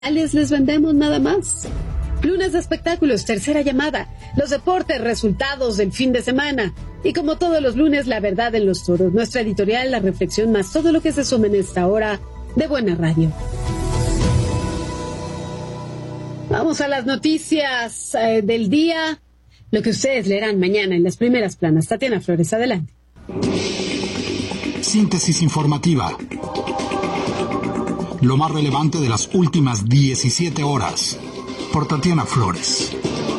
les vendemos nada más. Lunes de espectáculos, tercera llamada, los deportes, resultados del fin de semana. Y como todos los lunes, la verdad en los toros. Nuestra editorial, la reflexión más todo lo que se suma en esta hora de Buena Radio. Vamos a las noticias del día. Lo que ustedes leerán mañana en las primeras planas. Tatiana Flores, adelante. Síntesis informativa. Lo más relevante de las últimas 17 horas. Por Tatiana Flores.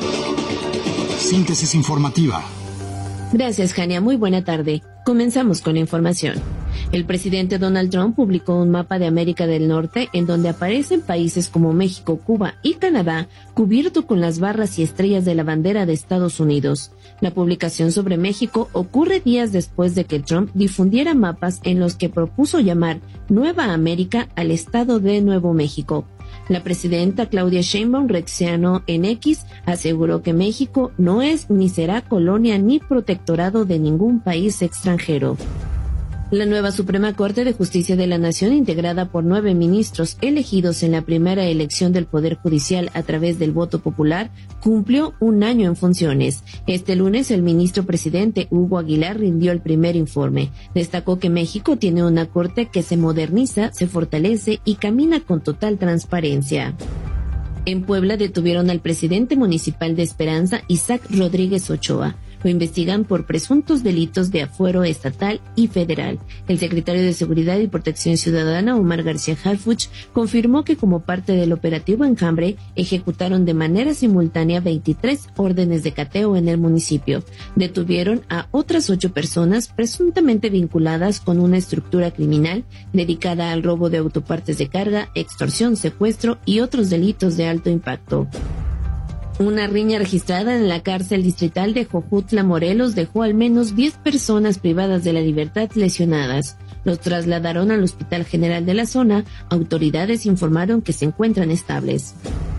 Síntesis informativa. Gracias, Jania. Muy buena tarde. Comenzamos con la información. El presidente Donald Trump publicó un mapa de América del Norte en donde aparecen países como México, Cuba y Canadá cubierto con las barras y estrellas de la bandera de Estados Unidos. La publicación sobre México ocurre días después de que Trump difundiera mapas en los que propuso llamar Nueva América al estado de Nuevo México. La presidenta Claudia Sheinbaum reaccionó en X, aseguró que México no es ni será colonia ni protectorado de ningún país extranjero. La nueva Suprema Corte de Justicia de la Nación, integrada por 9 ministros elegidos en la primera elección del Poder Judicial a través del voto popular, cumplió un año en funciones. Este lunes, el ministro presidente Hugo Aguilar rindió el primer informe. Destacó que México tiene una Corte que se moderniza, se fortalece y camina con total transparencia. En Puebla detuvieron al presidente municipal de Esperanza, Isaac Rodríguez Ochoa. Lo investigan por presuntos delitos de afuero estatal y federal. El secretario de Seguridad y Protección Ciudadana, Omar García Harfuch, confirmó que como parte del operativo Enjambre, ejecutaron de manera simultánea 23 órdenes de cateo en el municipio. Detuvieron a otras 8 personas presuntamente vinculadas con una estructura criminal dedicada al robo de autopartes de carga, extorsión, secuestro y otros delitos de alto impacto. Una riña registrada en la cárcel distrital de Jojutla, Morelos, dejó al menos 10 personas privadas de la libertad lesionadas. Los trasladaron al Hospital General de la zona. Autoridades informaron que se encuentran estables.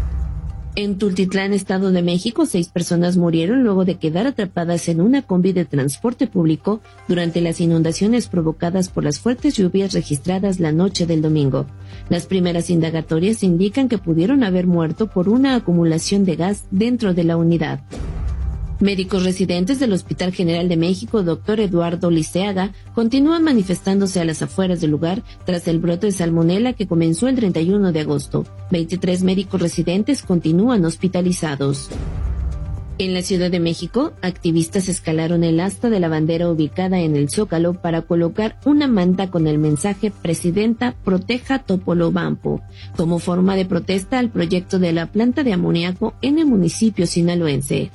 En Tultitlán, Estado de México, 6 personas murieron luego de quedar atrapadas en una combi de transporte público durante las inundaciones provocadas por las fuertes lluvias registradas la noche del domingo. Las primeras indagatorias indican que pudieron haber muerto por una acumulación de gas dentro de la unidad. Médicos residentes del Hospital General de México, Dr. Eduardo Liceaga, continúan manifestándose a las afueras del lugar tras el brote de salmonela que comenzó el 31 de agosto. 23 médicos residentes continúan hospitalizados. En la Ciudad de México, activistas escalaron el asta de la bandera ubicada en el Zócalo para colocar una manta con el mensaje "Presidenta, proteja Topolobampo", como forma de protesta al proyecto de la planta de amoníaco en el municipio sinaloense.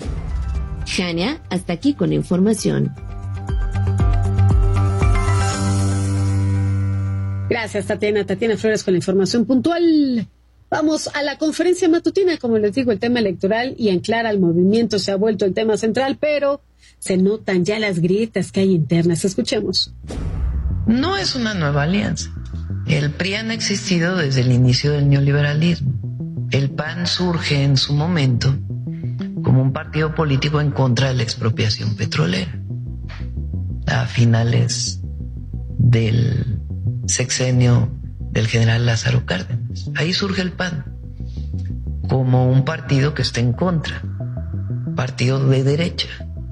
Jania, hasta aquí con la información. Gracias, Tatiana Flores con la información puntual. Vamos a la conferencia matutina. Como les digo, el tema electoral y anclar al movimiento se ha vuelto el tema central, pero se notan ya las grietas que hay internas. Escuchemos. No es una nueva alianza. El PRI ha existido desde el inicio del neoliberalismo. El PAN surge en su momento como un partido político en contra de la expropiación petrolera. A finales del sexenio del general Lázaro Cárdenas. Ahí surge el PAN, como un partido que está en contra, partido de derecha.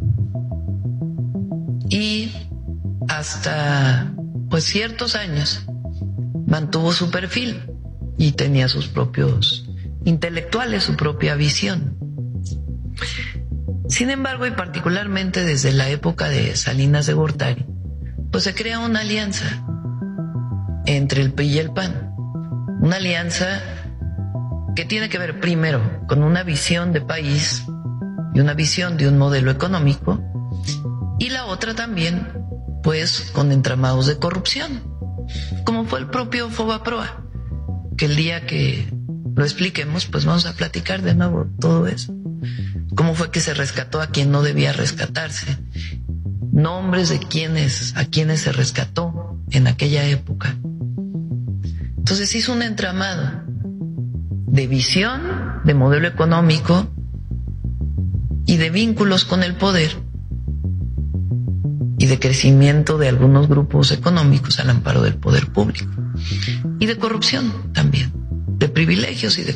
Y hasta ciertos años mantuvo su perfil y tenía sus propios intelectuales, su propia visión. Sin embargo, y particularmente desde la época de Salinas de Gortari, se crea una alianza entre el PRI y el PAN. Una alianza que tiene que ver primero con una visión de país y una visión de un modelo económico, y la otra también, con entramados de corrupción, como fue el propio Fobaproa, que el día que lo expliquemos, vamos a platicar de nuevo todo eso. Cómo fue que se rescató a quien no debía rescatarse, nombres de a quienes se rescató en aquella época. Entonces hizo un entramado de visión, de modelo económico y de vínculos con el poder y de crecimiento de algunos grupos económicos al amparo del poder público y de corrupción también, de privilegios y de